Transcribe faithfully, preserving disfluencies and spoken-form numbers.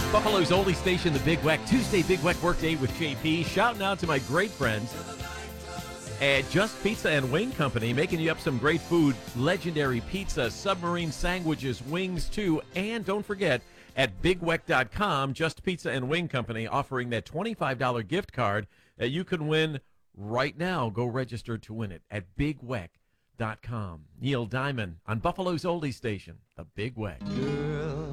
Buffalo's oldie station, the Big Weck. Tuesday, Big Weck Workday with J P. Shouting out to my great friends at Just Pizza and Wing Company, making you up some great food. Legendary pizza, submarine sandwiches, wings too. And don't forget, at big weck dot com, Just Pizza and Wing Company offering that twenty-five dollars gift card that you can win right now. Go register to win it at big weck dot com. Neil Diamond on Buffalo's oldie station, the Big Weck.